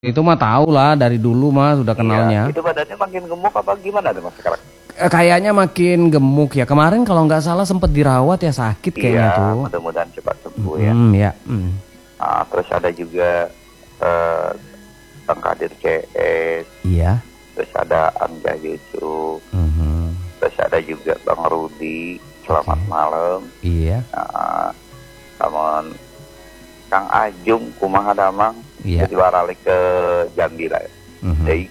Itu mah tahu lah dari dulu mah sudah kenalnya. Iya, itu badannya makin gemuk apa gimana tuh Mas sekarang? Kayaknya makin gemuk ya. Kemarin kalau nggak salah sempat dirawat ya sakit kayaknya Iya, tuh. mudah-mudahan cepat sembuh ya. Ya. Nah, terus ada juga Bang Kadir CS, Iya. terus ada Anja Yusuf, Mhm. terus ada juga Bang Rudi. Selamat malam. Iya. Nah, namun Kang Ajung kumaha damang, Iya. jadi waralik ke Jambi lah. Jadi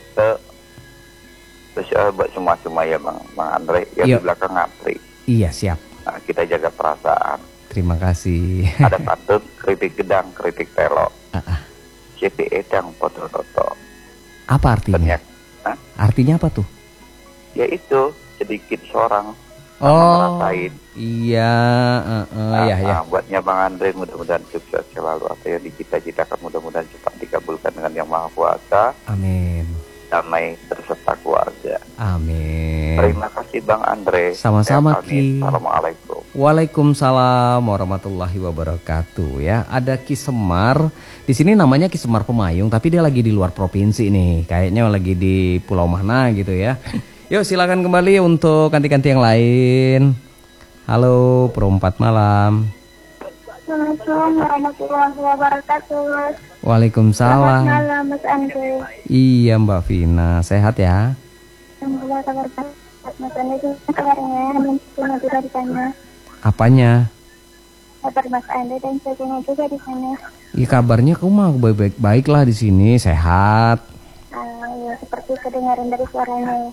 terus buat semua ya Bang Andre yang Iya. di belakang ngantri. Iya siap. Nah, kita jaga perasaan. Terima kasih. Ada pantun kritik gedang, kritik telo. CP edang foto-foto. Apa artinya? Artinya apa tuh? Ya itu sedikit seorang Ngerasain. Iya. Ya. Buatnya Bang Andre mudah-mudahan sukses selalu apa yang dicita-citakan, mudah-mudahan cepat dikabulkan dengan Yang Maha Kuasa. Amin. Damai berserta keluarga. Amin. Terima kasih Bang Andre. Sama-sama Ki. Assalamualaikum. Waalaikumsalam warahmatullahi wabarakatuh ya. Ada Ki Semar. Di sini namanya Ki Semar Pemayung, tapi dia lagi di luar provinsi nih. Kayaknya lagi di Pulau mana gitu ya. Yuk silakan kembali untuk ganti-ganti yang lain. Halo, perempat malam. Assalamualaikum warahmatullahi wabarakatuh. Waalaikumsalam. Selamat malam Mas Andre. Iya Mbak Vina, sehat ya? Alhamdulillah kabar baik. Mas Andre itu kabarnya, nanti juga di sana. Apanya? Kabar Mas Andre dan sebagainya juga di sana. Iya kabarnya kamu mah baik-baik lah di sini, sehat. Ya seperti kedengaran dari suaranya.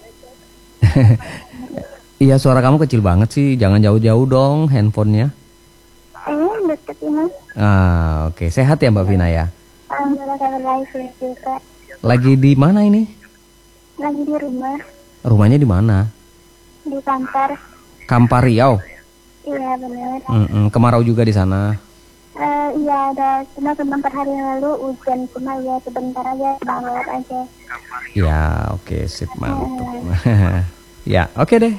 Iya suara kamu kecil banget sih, jangan jauh-jauh dong handphonenya. Deket ya Mas. Oke. Sehat ya Mbak Vina ya? Alhamdulillah kabar baik juga. Lagi di mana ini? Lagi di rumah. Rumahnya di mana? Di Kampar. Kampar Riau. Iya benar. Kemarau juga di sana. Iya ada, cuma beberapa hari yang lalu hujan, cuma ya sebentar aja, banget aja. Ya oke, sip, mantap. Ya oke deh.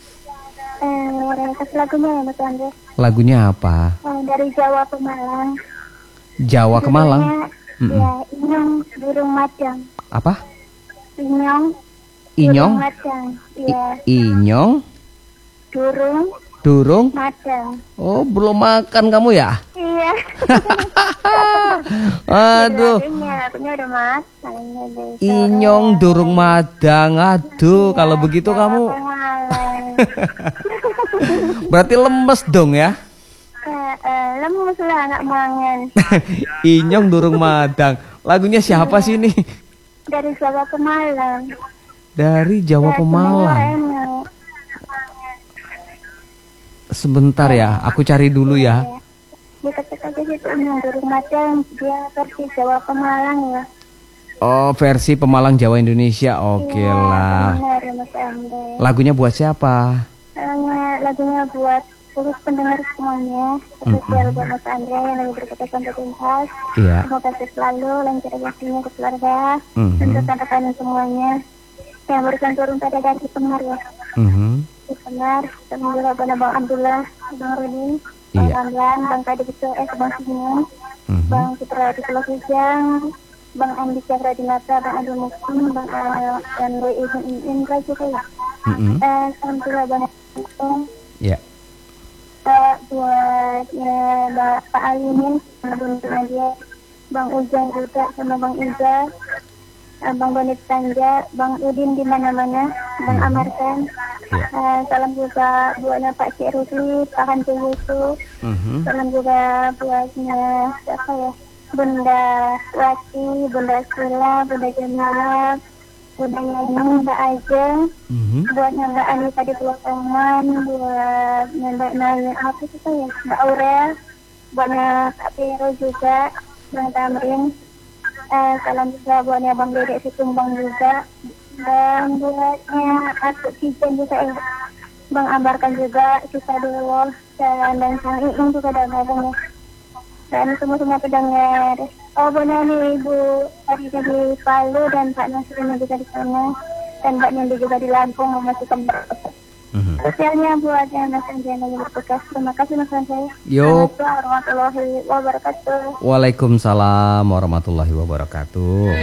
Kasih lagunya ya Mas Andre. Lagunya apa? Dari Jawa Pemalang. Jawa ke Malang. Ya, Inyong Burung Madang. Apa? Inyong Inyong? Burung Madang. Iya. Inyong Durung Madang. Oh belum makan kamu ya? Iya. Aduh. Lagunya udah matang. Inyong Durung Madang. Aduh, kalau begitu kamu berarti lemes dong ya? Lemes lah anak mangan. Inyong Durung Madang. Lagunya siapa sih ini? Dari Jawa Pemalang. Dari Jawa Pemalang. Sebentar ya, aku cari dulu ya. Diketik aja gitu Inyong Durung Madang. Dia versi Jawa Pemalang ya. Oh, versi Pemalang Jawa Indonesia. Oke lah. Benar, Mas Andre. Lagunya buat siapa? Lagunya buat terus pendengar semuanya, spesial buat Mas Andre yang lagi berkesempatan bertindas. Iya. Semoga selalu lancar rezekinya ke keluarga, untuk rekan-rekan semuanya yang barusan turun pada dari Semar ya. Di Semar, semoga pada Bang Abdullah, Bang Rudi, Bang Ramlan, Bang Kadir Bang Sinyong, Bang Citra di Pulau Hijang, Bang Andi Cakra di Nata, Bang Adu Muslim, Bang Android Izin Indra juga ya. Alhamdulillah banyak. Ya. Buat Pak Alimin, Bang Nadia, Bang Ujan juga sama Bang Iza, Bang Bonit Tanja, Bang Udin di mana-mana, Bang Amarkan. Salam juga buatnya Pak Cik Rusli, Pak Hantu Yusuf. Salam juga buatnya siapa ya? Bunda Wati, Bunda Sula, Bunda Jamila, Bunda Yani, Mbak Ajeng, buatnya Mbak Anita di Pulau Taman, buatnya Mbak Naya, apa itu ya? Mbak Aurel, buatnya Kak Piro juga, Bang Tamrin. Salam juga buatnya Bang Dedek Situmbang juga, dan buatnya Atuk Cijen juga ya. Bang Ambarkan juga, Sisa Dewo, dan Sang Iing juga ada ngomong ya. Dan semua pendengar. Buatnya nih Ibu Arida di Palu dan Pak Nasrullah juga di sana, dan Mbak Nindi juga di Lampung masih kembali. Spesialnya buat yang Mas Anjay lagi bertugas. Terima kasih Mas Anjay. Yuk. Assalamualaikum warahmatullahi wabarakatuh. Waalaikumsalam warahmatullahi wabarakatuh.